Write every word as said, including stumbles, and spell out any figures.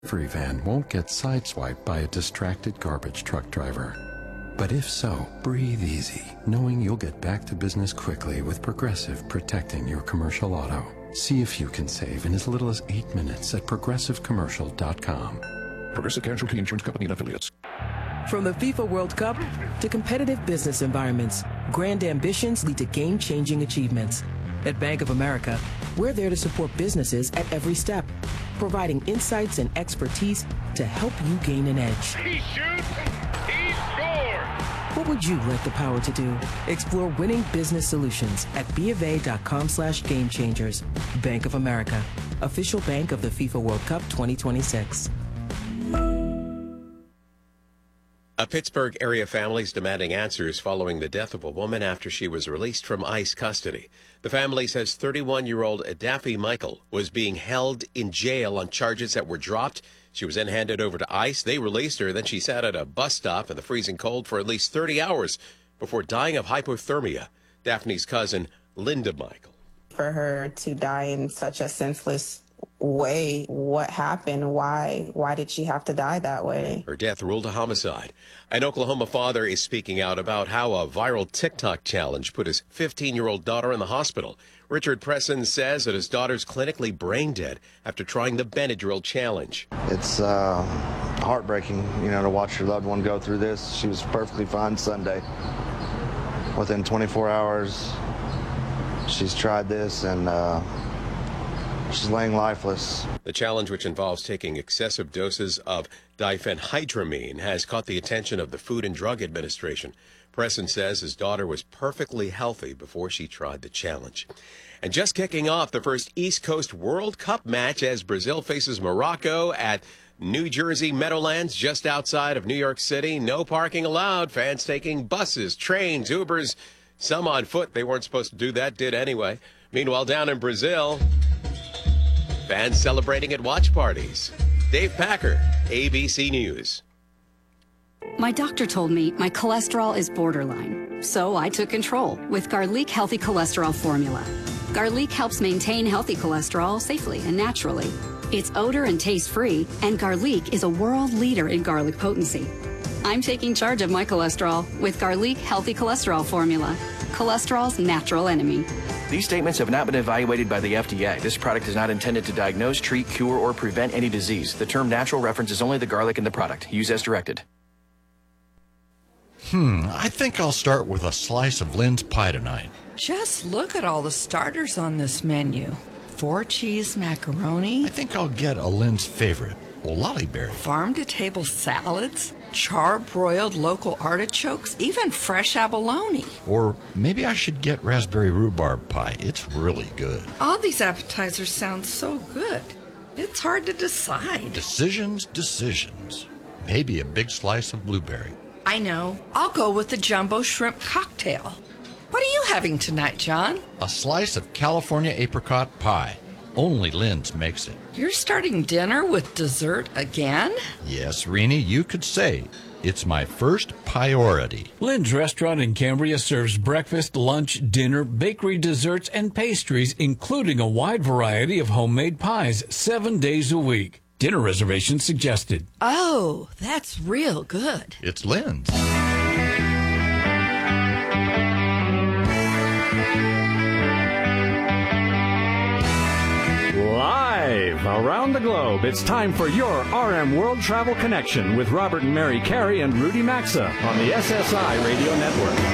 delivery van won't get sideswiped by a distracted garbage truck driver. But if so, breathe easy, knowing you'll get back to business quickly with Progressive protecting your commercial auto. See if you can save in as little as eight minutes at progressive commercial dot com. Progressive Casualty Insurance Company and Affiliates. From the FIFA World Cup to competitive business environments, grand ambitions lead to game-changing achievements. At Bank of America, we're there to support businesses at every step, providing insights and expertise to help you gain an edge. He shoots, he scores! What would you like the power to do? Explore winning business solutions at bofa.com slash game changers. Bank of America, official bank of the FIFA World Cup twenty twenty-six. A Pittsburgh area family is demanding answers following the death of a woman after she was released from ICE custody. The family says thirty-one-year-old Daphne Michael was being held in jail on charges that were dropped. She was then handed over to ICE. They released her. Then she sat at a bus stop in the freezing cold for at least thirty hours before dying of hypothermia. Daphne's cousin, Linda Michael. For her to die in such a senseless way, what happened? Why why did she have to die that way? Her death ruled a homicide. An Oklahoma father is speaking out about how a viral TikTok challenge put his fifteen-year-old daughter in the hospital. Richard Presson says that his daughter's clinically brain dead after trying the Benadryl challenge. It's uh, heartbreaking, you know, to watch your loved one go through this. She was perfectly fine Sunday. Within twenty-four hours, she's tried this and uh, she's laying lifeless. The challenge, which involves taking excessive doses of diphenhydramine, has caught the attention of the Food and Drug Administration. Preston says his daughter was perfectly healthy before she tried the challenge. And just kicking off the first East Coast World Cup match as Brazil faces Morocco at New Jersey Meadowlands, just outside of New York City. No parking allowed. Fans taking buses, trains, Ubers, some on foot. They weren't supposed to do that, did anyway. Meanwhile, down in Brazil, fans celebrating at watch parties. Dave Packer, A B C News. My doctor told me my cholesterol is borderline, so I took control with Garlic Healthy Cholesterol Formula. Garlic helps maintain healthy cholesterol safely and naturally. It's odor and taste-free, and Garlic is a world leader in garlic potency. I'm taking charge of my cholesterol with Garlic Healthy Cholesterol Formula, cholesterol's natural enemy. These statements have not been evaluated by the F D A. This product is not intended to diagnose, treat, cure, or prevent any disease. The term natural references only the garlic in the product. Use as directed. Hmm, I think I'll start with a slice of Lynn's pie tonight. Just look at all the starters on this menu. Four cheese macaroni. I think I'll get a Lynn's favorite, lollyberry. Farm-to-table salads, char-broiled local artichokes, even fresh abalone. Or maybe I should get raspberry rhubarb pie. It's really good. All these appetizers sound so good. It's hard to decide. Decisions, decisions. Maybe a big slice of blueberry. I know. I'll go with the jumbo shrimp cocktail. What are you having tonight, John? A slice of California apricot pie. Only Lynn's makes it. You're starting dinner with dessert again? Yes, Renee, you could say it's my first priority. Lynn's Restaurant in Cambria serves breakfast, lunch, dinner, bakery desserts, and pastries, including a wide variety of homemade pies, seven days a week. Dinner reservations suggested. Oh, that's real good. It's Lynn's. Live around the globe, it's time for your R M World Travel Connection with Robert and Mary Carey and Rudy Maxa on the S S I Radio Network.